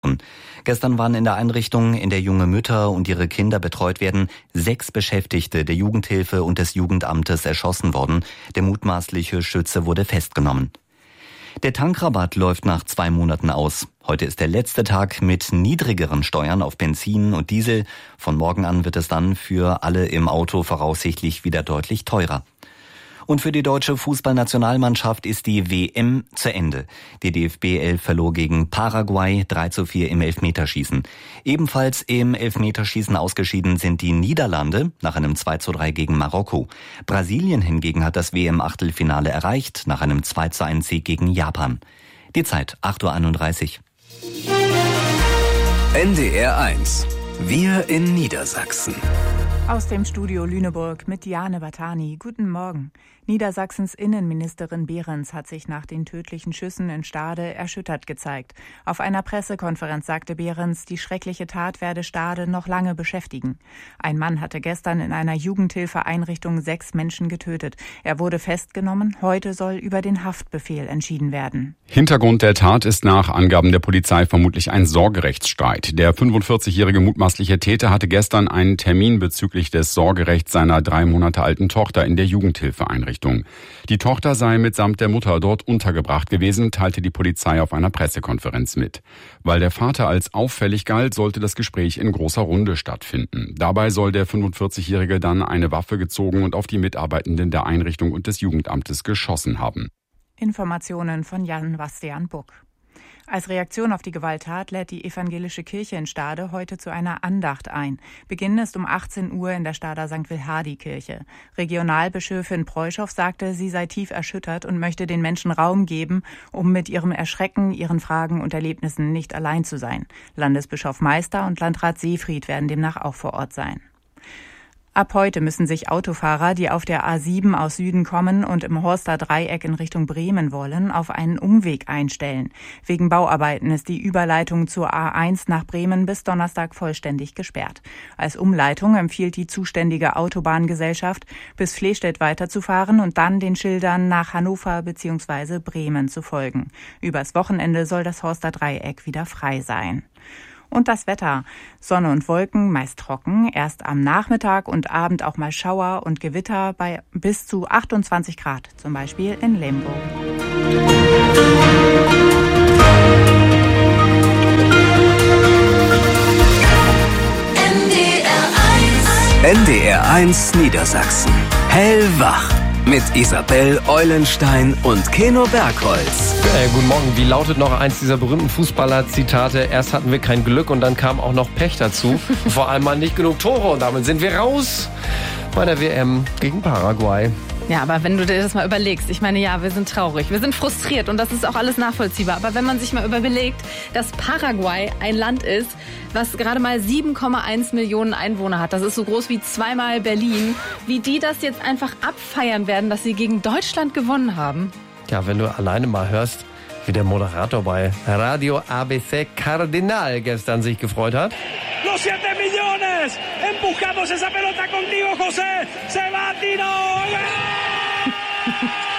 Gestern waren in der Einrichtung, in der junge Mütter und ihre Kinder betreut werden, 6 Beschäftigte der Jugendhilfe und des Jugendamtes erschossen worden. Der mutmaßliche Schütze wurde festgenommen. Der Tankrabatt läuft nach 2 Monaten aus. Heute ist der letzte Tag mit niedrigeren Steuern auf Benzin und Diesel. Von morgen an wird es dann für alle im Auto voraussichtlich wieder deutlich teurer. Und für die deutsche Fußballnationalmannschaft ist die WM zu Ende. Die DFB 11 verlor gegen Paraguay 3:4 im Elfmeterschießen. Ebenfalls im Elfmeterschießen ausgeschieden sind die Niederlande nach einem 2:3 gegen Marokko. Brasilien hingegen hat das WM-Achtelfinale erreicht nach einem 2:1 Sieg gegen Japan. Die Zeit 8:31 Uhr. NDR 1. Wir in Niedersachsen. Aus dem Studio Lüneburg mit Diane Batani. Guten Morgen. Niedersachsens Innenministerin Behrens hat sich nach den tödlichen Schüssen in Stade erschüttert gezeigt. Auf einer Pressekonferenz sagte Behrens, die schreckliche Tat werde Stade noch lange beschäftigen. Ein Mann hatte gestern in einer Jugendhilfeeinrichtung 6 Menschen getötet. Er wurde festgenommen. Heute soll über den Haftbefehl entschieden werden. Hintergrund der Tat ist nach Angaben der Polizei vermutlich ein Sorgerechtsstreit. Der 45-jährige mutmaßliche Täter hatte gestern einen Termin bezüglich des Sorgerechts seiner 3 Monate alten Tochter in der Jugendhilfeeinrichtung. Die Tochter sei mitsamt der Mutter dort untergebracht gewesen, teilte die Polizei auf einer Pressekonferenz mit. Weil der Vater als auffällig galt, sollte das Gespräch in großer Runde stattfinden. Dabei soll der 45-jährige dann eine Waffe gezogen und auf die Mitarbeitenden der Einrichtung und des Jugendamtes geschossen haben. Informationen von Jan-Bastian Buck. Als Reaktion auf die Gewalttat lädt die evangelische Kirche in Stade heute zu einer Andacht ein. Beginn ist um 18 Uhr in der Stader St. Wilhardi-Kirche. Regionalbischöfin Preuschow sagte, sie sei tief erschüttert und möchte den Menschen Raum geben, um mit ihrem Erschrecken, ihren Fragen und Erlebnissen nicht allein zu sein. Landesbischof Meister und Landrat Seefried werden demnach auch vor Ort sein. Ab heute müssen sich Autofahrer, die auf der A7 aus Süden kommen und im Horster Dreieck in Richtung Bremen wollen, auf einen Umweg einstellen. Wegen Bauarbeiten ist die Überleitung zur A1 nach Bremen bis Donnerstag vollständig gesperrt. Als Umleitung empfiehlt die zuständige Autobahngesellschaft, bis Flehstedt weiterzufahren und dann den Schildern nach Hannover bzw. Bremen zu folgen. Übers Wochenende soll das Horster Dreieck wieder frei sein. Und das Wetter. Sonne und Wolken, meist trocken. Erst am Nachmittag und Abend auch mal Schauer und Gewitter bei bis zu 28 Grad, zum Beispiel in Lemgo. NDR 1 Niedersachsen. Hellwach. Mit Isabel Eulenstein und Keno Bergholz. Guten Morgen. Wie lautet noch eins dieser berühmten Fußballer-Zitate? Erst hatten wir kein Glück und dann kam auch noch Pech dazu. Vor allem mal nicht genug Tore und damit sind wir raus bei der WM gegen Paraguay. Ja, aber wenn du dir das mal überlegst, ich meine, ja, wir sind traurig, wir sind frustriert und das ist auch alles nachvollziehbar. Aber wenn man sich mal überlegt, dass Paraguay ein Land ist, was gerade mal 7,1 Millionen Einwohner hat, das ist so groß wie 2-mal Berlin, wie die das jetzt einfach abfeiern werden, dass sie gegen Deutschland gewonnen haben. Ja, wenn du alleine mal hörst, wie der Moderator bei Radio ABC Cardinal gestern sich gefreut hat. Los 7 millones, empujados esa pelota contigo, José, se va Tino.